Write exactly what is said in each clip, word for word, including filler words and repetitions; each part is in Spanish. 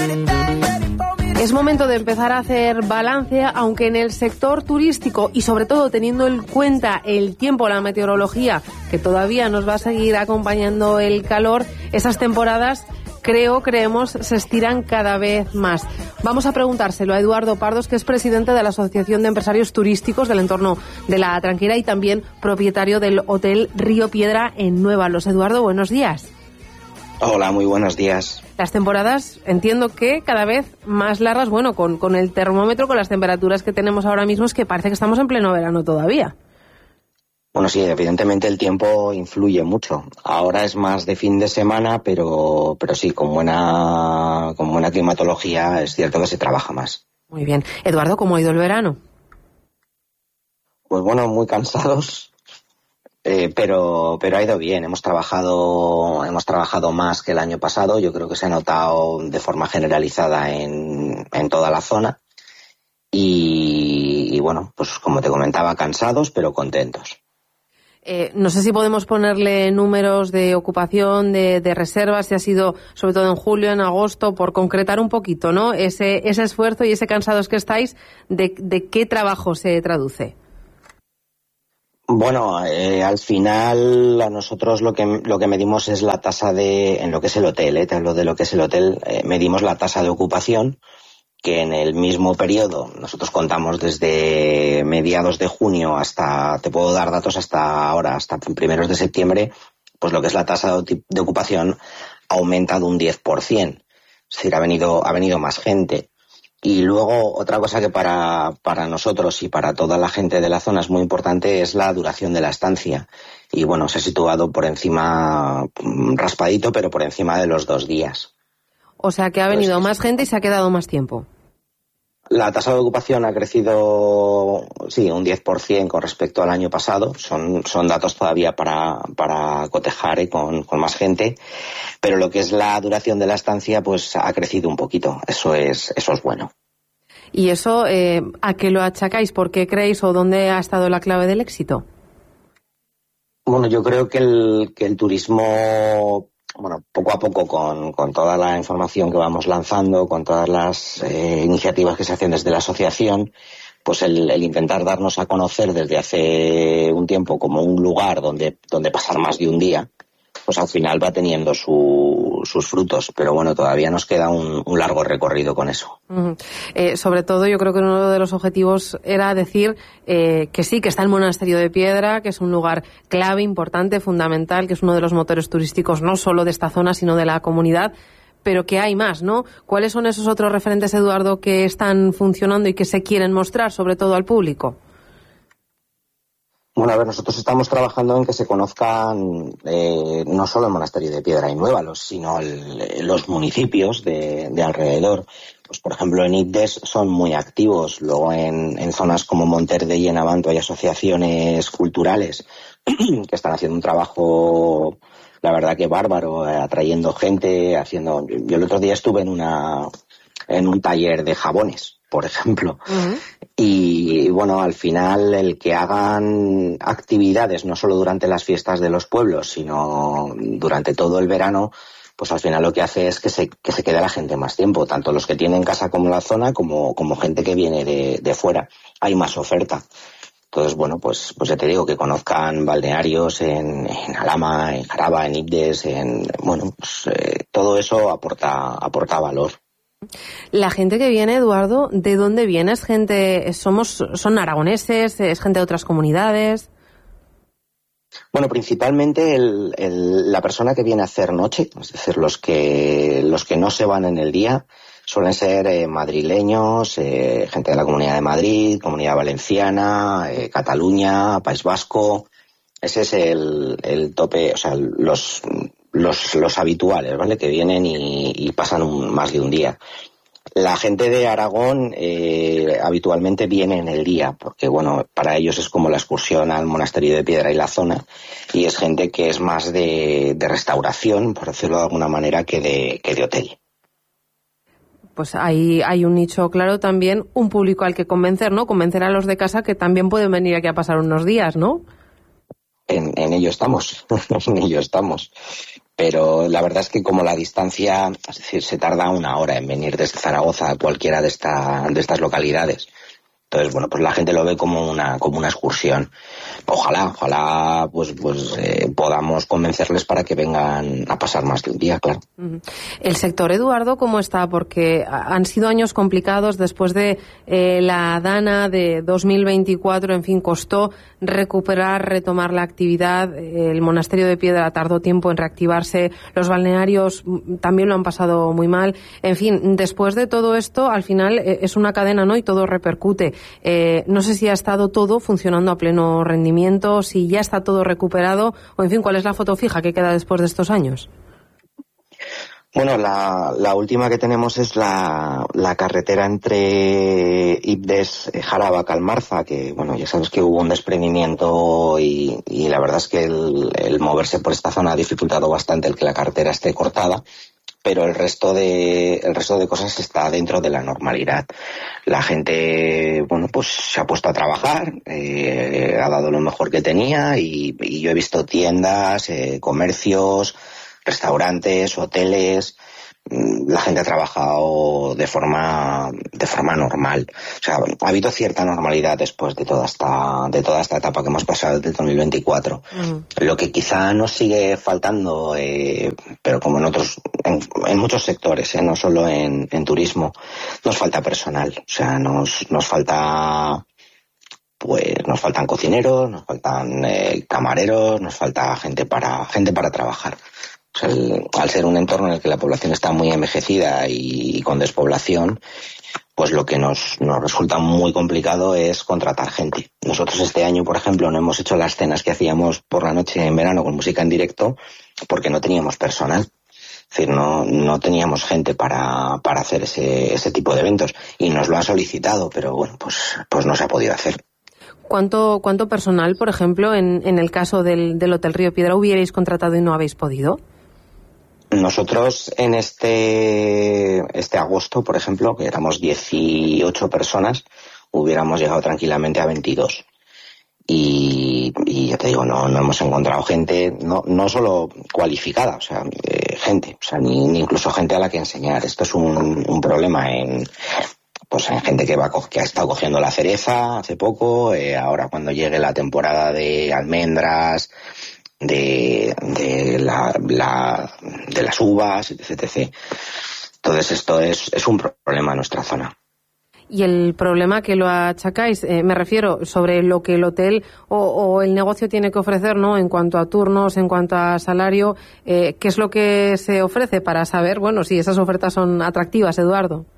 Es momento de empezar a hacer balance, aunque en el sector turístico y sobre todo teniendo en cuenta el tiempo, la meteorología, que todavía nos va a seguir acompañando el calor, esas temporadas creo, creemos, se estiran cada vez más. Vamos a preguntárselo a Eduardo Pardos, que es presidente de la Asociación de Empresarios Turísticos del entorno de la Tranquera y también propietario del Hotel Río Piedra en Nuevalos. Eduardo, buenos días. Hola, muy buenos días. Las temporadas, entiendo que cada vez más largas, bueno, con, con el termómetro, con las temperaturas que tenemos ahora mismo, es que parece que estamos en pleno verano todavía. Bueno, sí, evidentemente el tiempo influye mucho. Ahora es más de fin de semana, pero, pero sí, con buena, con buena climatología es cierto que se trabaja más. Muy bien. Eduardo, ¿cómo ha ido el verano? Pues bueno, muy cansados. Eh, pero pero ha ido bien, hemos trabajado hemos trabajado más que el año pasado, yo creo que se ha notado de forma generalizada en, en toda la zona y, y bueno, pues como te comentaba, cansados pero contentos. Eh, no sé si podemos ponerle números de ocupación, de, de reservas, si ha sido sobre todo en julio, en agosto, por concretar un poquito, ¿no? Ese, ese esfuerzo y ese cansados que estáis, ¿de, de qué trabajo se traduce? Bueno, eh, al final a nosotros lo que lo que medimos es la tasa de, en lo que es el hotel, eh, te hablo de lo que es el hotel, eh, medimos la tasa de ocupación, que en el mismo periodo nosotros contamos desde mediados de junio hasta, te puedo dar datos hasta ahora, hasta primeros de septiembre, pues lo que es la tasa de, de ocupación ha aumentado un diez por ciento, es decir, ha venido, ha venido más gente. Y luego otra cosa que para, para nosotros y para toda la gente de la zona es muy importante es la duración de la estancia. Y bueno, se ha situado por encima, raspadito, pero por encima de los dos días. O sea que ha venido pues, más gente y se ha quedado más tiempo. La tasa de ocupación ha crecido, sí, un diez por ciento con respecto al año pasado. Son, son datos todavía para, para cotejar eh, con, con más gente. Pero lo que es la duración de la estancia, pues ha crecido un poquito. Eso es, eso es bueno. ¿Y eso eh, a qué lo achacáis? ¿Por qué creéis o dónde ha estado la clave del éxito? Bueno, yo creo que el, que el turismo, bueno, poco a poco con, con toda la información que vamos lanzando, con todas las eh, iniciativas que se hacen desde la asociación, pues el, el intentar darnos a conocer desde hace un tiempo como un lugar donde, donde pasar más de un día, pues al final va teniendo su, sus frutos. Pero bueno, todavía nos queda un, un largo recorrido con eso. Uh-huh. Eh, sobre todo, yo creo que uno de los objetivos era decir eh, que sí, que está el Monasterio de Piedra, que es un lugar clave, importante, fundamental, que es uno de los motores turísticos no solo de esta zona, sino de la comunidad, pero que hay más, ¿no? ¿Cuáles son esos otros referentes, Eduardo, que están funcionando y que se quieren mostrar, sobre todo al público? Bueno, a ver, nosotros estamos trabajando en que se conozcan eh, no solo el Monasterio de Piedra y Nuévalos, sino el, los municipios de, de alrededor. Pues, por ejemplo, en Itdes son muy activos. Luego, en, en zonas como Monterde y en Abanto hay asociaciones culturales que están haciendo un trabajo, la verdad que bárbaro, eh, atrayendo gente, haciendo. Yo el otro día estuve en una en un taller de jabones, por ejemplo. Uh-huh. Y bueno, al final el que hagan actividades no solo durante las fiestas de los pueblos, sino durante todo el verano, pues al final lo que hace es que se, que se quede la gente más tiempo, tanto los que tienen casa como la zona, como, como gente que viene de, de fuera. Hay más oferta. Entonces, bueno, pues, pues ya te digo, que conozcan balnearios en, en Alhama, en Jaraba, en Itdes, en, bueno, pues eh, todo eso aporta, aporta valor. La gente que viene, Eduardo, ¿de dónde viene? ¿Es gente, somos, son aragoneses, es gente de otras comunidades? Bueno, principalmente el, el, la persona que viene a hacer noche, es decir, los que los que no se van en el día, suelen ser eh, madrileños, eh, gente de la Comunidad de Madrid, Comunidad Valenciana, eh, Cataluña, País Vasco. Ese es el, el tope, o sea, los... Los, los habituales, ¿vale? Que vienen y, y pasan un, más de un día. La gente de Aragón eh, habitualmente viene en el día, porque bueno, para ellos es como la excursión al Monasterio de Piedra y la zona, y es gente que es más de, de restauración, por decirlo de alguna manera, que de, que de hotel. Pues ahí hay un nicho claro también, un público al que convencer, ¿no? Convencer a los de casa que también pueden venir aquí a pasar unos días, ¿no? En, en ello estamos, en ello estamos. pero la verdad es que como la distancia, es decir, se tarda una hora en venir desde Zaragoza a cualquiera de, esta, de estas localidades. Entonces, bueno, pues la gente lo ve como una como una excursión. Ojalá, ojalá pues pues eh, podamos convencerles para que vengan a pasar más de un día, claro. El sector, Eduardo, ¿cómo está? Porque han sido años complicados después de eh, la Dana de dos mil veinticuatro, en fin, costó recuperar, retomar la actividad. El monasterio de Piedra tardó tiempo en reactivarse, los balnearios también lo han pasado muy mal. En fin, después de todo esto, al final eh, es una cadena, ¿no? Y todo repercute. Eh, no sé si ha estado todo funcionando a pleno rendimiento, si ya está todo recuperado, o en fin, ¿cuál es la foto fija que queda después de estos años? Bueno, la, la última que tenemos es la, la carretera entre Ibdes, Jaraba, Calmarza, que bueno, ya sabes que hubo un desprendimiento y, y la verdad es que el, el moverse por esta zona ha dificultado bastante el que la carretera esté cortada. Pero el resto de el resto de cosas está dentro de la normalidad. La gente, bueno, pues se ha puesto a trabajar, eh, ha dado lo mejor que tenía y, y yo he visto tiendas, eh, comercios, restaurantes, hoteles. La gente ha trabajado de forma de forma normal. O sea, ha habido cierta normalidad después de toda esta de toda esta etapa que hemos pasado desde dos mil veinticuatro. Mm. Lo que quizá nos sigue faltando, eh, pero como en otros, en, en muchos sectores, eh, no solo en, en turismo, nos falta personal. O sea, nos nos falta pues nos faltan cocineros, nos faltan eh, camareros, nos falta gente para gente para trabajar. O sea, el, al ser un entorno en el que la población está muy envejecida y, y con despoblación, pues lo que nos, nos resulta muy complicado es contratar gente. Nosotros este año, por ejemplo, no hemos hecho las cenas que hacíamos por la noche en verano con música en directo porque no teníamos personal. Es decir, no, no teníamos gente para, para hacer ese, ese tipo de eventos y nos lo han solicitado, pero bueno, pues, pues no se ha podido hacer. ¿Cuánto, cuánto personal, por ejemplo, en, en el caso del, del Hotel Río Piedra, hubierais contratado y no habéis podido? Nosotros en este este agosto, por ejemplo, que éramos dieciocho personas, hubiéramos llegado tranquilamente a veintidós. Y, y ya te digo, no, no hemos encontrado gente, no, no solo cualificada, o sea, eh, gente, o sea, ni, ni incluso gente a la que enseñar. Esto es un, un problema en, pues en gente que va que ha estado cogiendo la cereza hace poco, eh, ahora cuando llegue la temporada de almendras, de de la, la de las uvas, etcétera. Entonces esto es es un problema en nuestra zona. Y el problema que lo achacáis, eh, me refiero sobre lo que el hotel o, o el negocio tiene que ofrecer, ¿no? En cuanto a turnos, en cuanto a salario, eh, ¿qué es lo que se ofrece para saber, bueno, si esas ofertas son atractivas, Eduardo?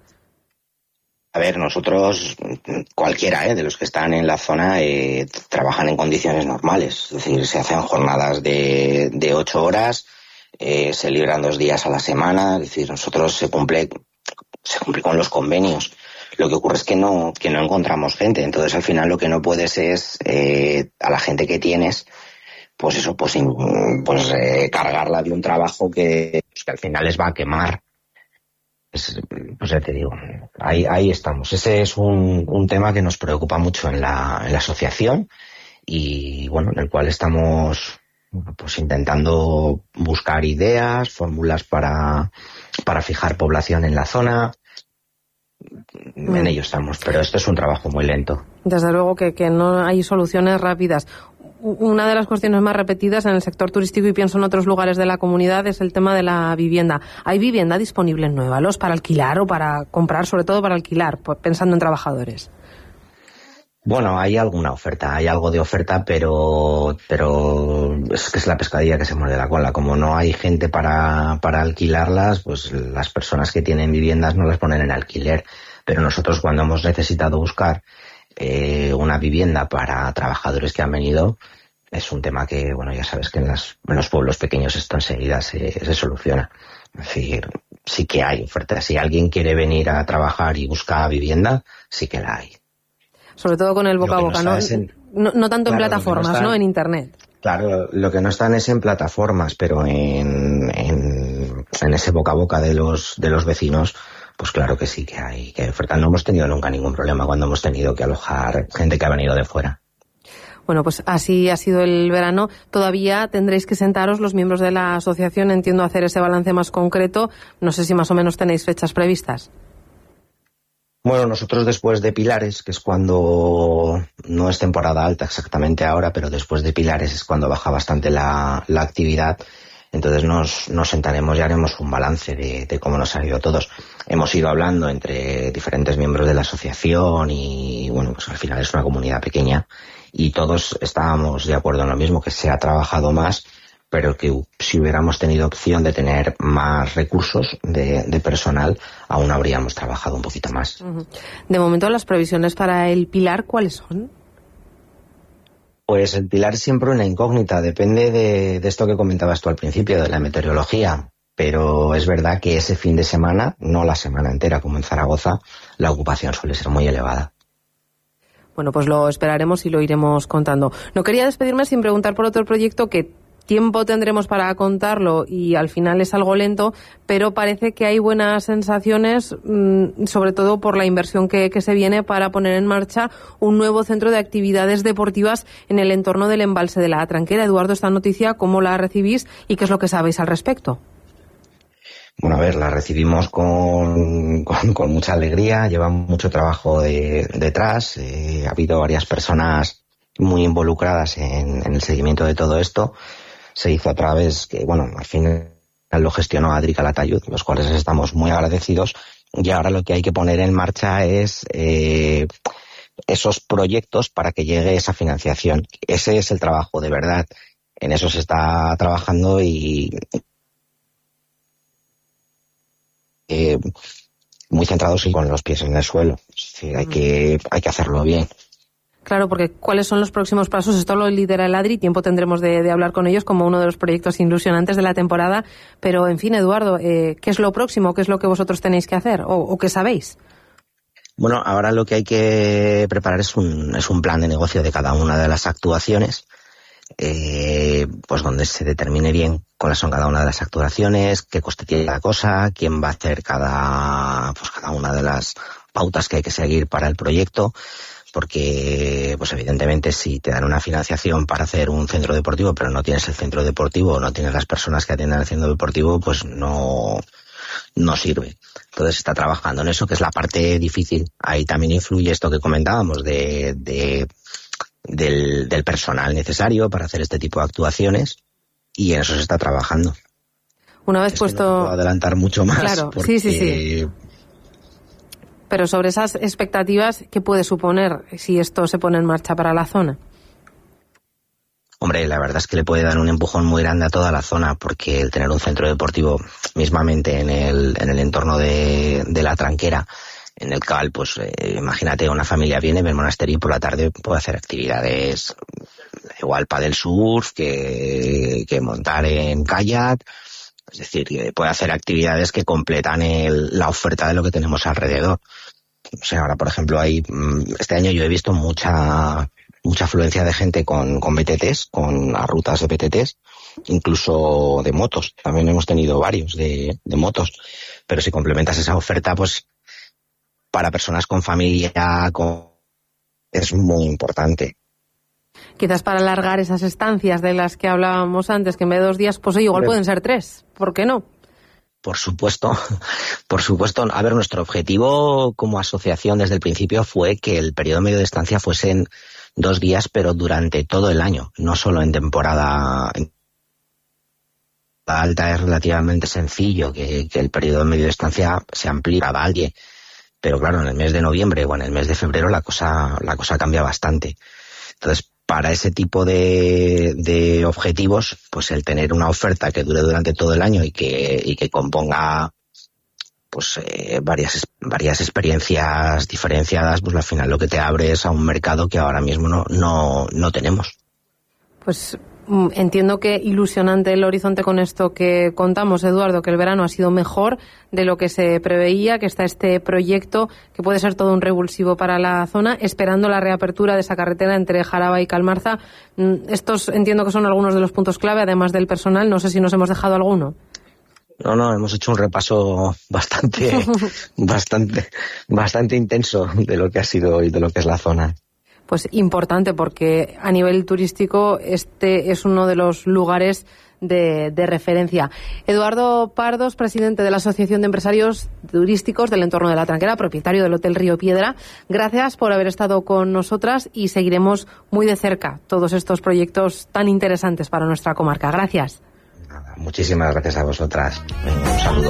A ver, nosotros, cualquiera eh, de los que están en la zona, eh, trabajan en condiciones normales. Es decir, se hacen jornadas de, de ocho horas, eh, se libran dos días a la semana. Es decir, nosotros se cumple, se cumple con los convenios. Lo que ocurre es que no, que no encontramos gente. Entonces, al final, lo que no puedes es, eh, a la gente que tienes, pues eso, pues, pues eh, cargarla de un trabajo que, pues, que al final les va a quemar. Es, pues ya te digo, ahí, ahí estamos. Ese es un, un tema que nos preocupa mucho en la, en la asociación y bueno, en el cual estamos pues intentando buscar ideas, fórmulas para, para fijar población en la zona. En mm. ello estamos, pero esto es un trabajo muy lento. Desde luego que, que no hay soluciones rápidas. Una de las cuestiones más repetidas en el sector turístico, y pienso en otros lugares de la comunidad, es el tema de la vivienda. ¿Hay vivienda disponible en Nuevalos para alquilar o para comprar, sobre todo para alquilar, pensando en trabajadores? Bueno, hay alguna oferta, hay algo de oferta, pero pero es que es la pescadilla que se muerde la cola. Como no hay gente para, para alquilarlas, pues las personas que tienen viviendas no las ponen en alquiler. Pero nosotros, cuando hemos necesitado buscar Eh, una vivienda para trabajadores que han venido, es un tema que, bueno, ya sabes que en, las, en los pueblos pequeños esto enseguida se, se soluciona. Es decir, sí que hay oferta. Si alguien quiere venir a trabajar y busca vivienda, sí que la hay. Sobre todo con el boca a boca, ¿no? En, no, no tanto claro, en plataformas, no, están, ¿no? En Internet. Claro, lo que no están es en plataformas, pero en, en, en ese boca a boca de los, de los vecinos, pues claro que sí que hay que ofertar. No hemos tenido nunca ningún problema cuando hemos tenido que alojar gente que ha venido de fuera. Bueno, pues así ha sido el verano. Todavía tendréis que sentaros los miembros de la asociación, entiendo, a hacer ese balance más concreto. No sé si más o menos tenéis fechas previstas. Bueno, nosotros después de Pilares, que es cuando no es temporada alta exactamente ahora, pero después de Pilares es cuando baja bastante la, la actividad, entonces nos, nos sentaremos y haremos un balance de, de cómo nos ha ido a todos. Hemos ido hablando entre diferentes miembros de la asociación y, bueno, pues al final es una comunidad pequeña y todos estábamos de acuerdo en lo mismo, que se ha trabajado más, pero que si hubiéramos tenido opción de tener más recursos de, de personal, aún habríamos trabajado un poquito más. De momento, las previsiones para el Pilar, ¿cuáles son? Pues el Pilar es siempre una incógnita, depende de, de esto que comentabas tú al principio, de la meteorología, pero es verdad que ese fin de semana, no la semana entera como en Zaragoza, la ocupación suele ser muy elevada. Bueno, pues lo esperaremos y lo iremos contando. No quería despedirme sin preguntar por otro proyecto que tiempo tendremos para contarlo y al final es algo lento, pero parece que hay buenas sensaciones, mmm, sobre todo por la inversión que, que se viene para poner en marcha un nuevo centro de actividades deportivas en el entorno del embalse de la Tranquera. Eduardo, esta noticia, ¿cómo la recibís y qué es lo que sabéis al respecto? Bueno, a ver, la recibimos con, con, con mucha alegría, lleva mucho trabajo de, detrás, eh, ha habido varias personas muy involucradas en, en el seguimiento de todo esto. Se hizo a través que, bueno, al final lo gestionó Adri Calatayud, los cuales estamos muy agradecidos, y ahora lo que hay que poner en marcha es eh, esos proyectos para que llegue esa financiación. Ese es el trabajo, de verdad. En eso se está trabajando y eh, muy centrados y con los pies en el suelo. Es decir, hay que, hay que hacerlo bien. Claro, porque ¿cuáles son los próximos pasos? Esto lo lidera el Adri, tiempo tendremos de, de hablar con ellos como uno de los proyectos ilusionantes de la temporada, pero en fin, Eduardo, eh, ¿qué es lo próximo? ¿Qué es lo que vosotros tenéis que hacer o, o qué sabéis? Bueno, ahora lo que hay que preparar es un, es un plan de negocio de cada una de las actuaciones, eh, pues donde se determine bien cuáles son cada una de las actuaciones, qué coste tiene cada cosa, quién va a hacer cada, pues cada una de las pautas que hay que seguir para el proyecto. Porque, pues evidentemente, si te dan una financiación para hacer un centro deportivo, pero no tienes el centro deportivo o no tienes las personas que atiendan el centro deportivo, pues no, no sirve. Entonces está trabajando en eso, que es la parte difícil. Ahí también influye esto que comentábamos de, de del, del personal necesario para hacer este tipo de actuaciones, y en eso se está trabajando. Una vez es puesto... Que no puedo adelantar mucho más. Claro, porque... sí, sí, sí. Pero sobre esas expectativas, ¿qué puede suponer si esto se pone en marcha para la zona? Hombre, la verdad es que le puede dar un empujón muy grande a toda la zona, porque el tener un centro deportivo mismamente en el, en el entorno de, de la Tranquera, en el cual, pues, eh, imagínate, una familia viene, ve el monasterio y por la tarde puede hacer actividades, igual pádel surf, que, que montar en kayak. Es decir, que puede hacer actividades que completan el, la oferta de lo que tenemos alrededor. O sea, ahora, por ejemplo, hay, este año yo he visto mucha mucha afluencia de gente con, con B T Ts, con las rutas de B T Ts, incluso de motos. También hemos tenido varios de, de motos. Pero si complementas esa oferta, pues para personas con familia con, es muy importante. Quizás para alargar esas estancias de las que hablábamos antes, que en vez de dos días, pues igual pueden ser tres. ¿Por qué no? Por supuesto, por supuesto. A ver, nuestro objetivo como asociación desde el principio fue que el periodo medio de estancia fuesen dos días, pero durante todo el año, no solo en temporada. La alta es relativamente sencillo que, que el periodo medio de estancia se amplíe a alguien, pero claro, en el mes de noviembre o en el mes de febrero la cosa, la cosa cambia bastante. Entonces, para ese tipo de, de objetivos, pues el tener una oferta que dure durante todo el año y que, y que componga pues eh, varias varias experiencias diferenciadas, pues al final lo que te abre es a un mercado que ahora mismo no, no, no tenemos. Pues entiendo que ilusionante el horizonte con esto que contamos, Eduardo, que el verano ha sido mejor de lo que se preveía, que está este proyecto que puede ser todo un revulsivo para la zona, esperando la reapertura de esa carretera entre Jaraba y Calmarza. Estos entiendo que son algunos de los puntos clave, además del personal. No sé si nos hemos dejado alguno. No, no, hemos hecho un repaso bastante, bastante, bastante intenso de lo que ha sido y de lo que es la zona. pues importante, porque a nivel turístico este es uno de los lugares de, de referencia. Eduardo Pardos, presidente de la Asociación de Empresarios Turísticos del Entorno de la Tranquera, propietario del Hotel Río Piedra, gracias por haber estado con nosotras y seguiremos muy de cerca todos estos proyectos tan interesantes para nuestra comarca. Gracias. Muchísimas gracias a vosotras. Un saludo.